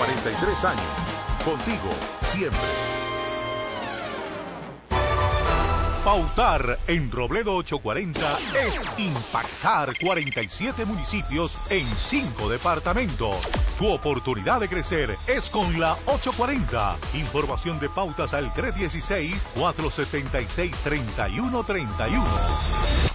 43 años. Contigo, siempre. Pautar en Robledo 840 es impactar 47 municipios en 5 departamentos. Tu oportunidad de crecer es con la 840. Información de pautas al 316-476-3131.